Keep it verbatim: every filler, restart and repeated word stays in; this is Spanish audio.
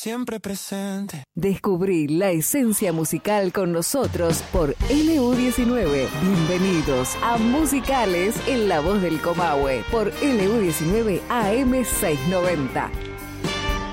siempre presente. Descubrí la esencia musical con nosotros por L U diecinueve. Bienvenidos a Musicales en la voz del Comahue por L U diecinueve A M seiscientos noventa.